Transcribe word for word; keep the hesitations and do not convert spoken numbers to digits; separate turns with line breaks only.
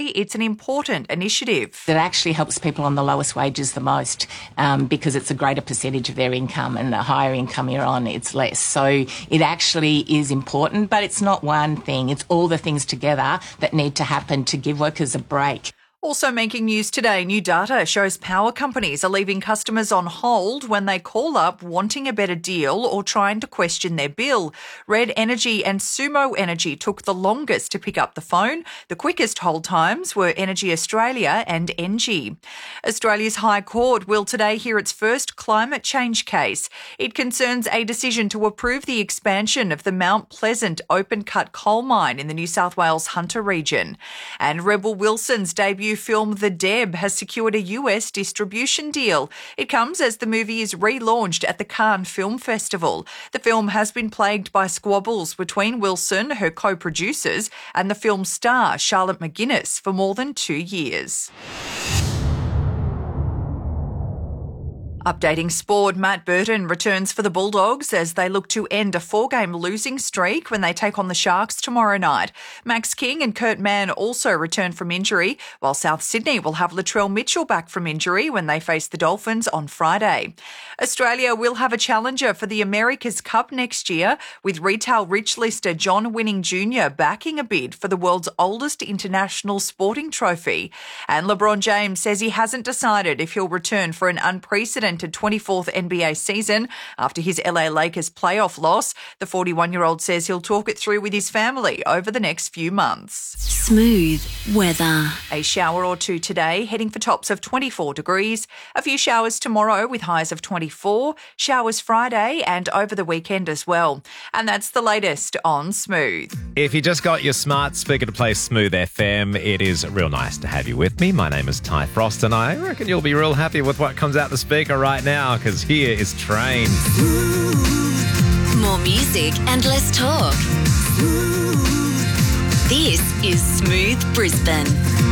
say it's an important initiative.
It actually helps people on the lowest wages the most um, because it's a greater percentage of their income, and the higher income you're on, it's less. So it actually is important, but it's not one thing. It's all the things together that need to happen to give workers a break.
Also making news today, new data shows power companies are leaving customers on hold when they call up wanting a better deal or trying to question their bill. Red Energy and Sumo Energy took the longest to pick up the phone. The quickest hold times were Energy Australia and Engie. Australia's High Court will today hear its first climate change case. It concerns a decision to approve the expansion of the Mount Pleasant open-cut coal mine in the New South Wales Hunter region. And Rebel Wilson's debut film The Deb has secured a U S distribution deal. It comes as the movie is relaunched at the Cannes Film Festival. The film has been plagued by squabbles between Wilson, her co-producers, and the film's star, Charlotte McGuinness, for more than two years. Updating sport, Matt Burton returns for the Bulldogs as they look to end a four-game losing streak when they take on the Sharks tomorrow night. Max King and Kurt Mann also return from injury, while South Sydney will have Latrell Mitchell back from injury when they face the Dolphins on Friday. Australia will have a challenger for the America's Cup next year, with retail rich lister John Winning Junior backing a bid for the world's oldest international sporting trophy. And LeBron James says he hasn't decided if he'll return for an unprecedented twenty-fourth N B A season after his L A Lakers playoff loss. The forty-one-year-old says he'll talk it through with his family over the next few months.
Smooth weather.
A shower or two today, heading for tops of twenty-four degrees. A few showers tomorrow with highs of twenty-four. Showers Friday and over the weekend as well. And that's the latest on Smooth.
If you just got your smart speaker to play Smooth F M, it is real nice to have you with me. My name is Ty Frost, and I reckon you'll be real happy with what comes out the speaker right now, because here is Train.
More music and less talk. This is Smooth Brisbane.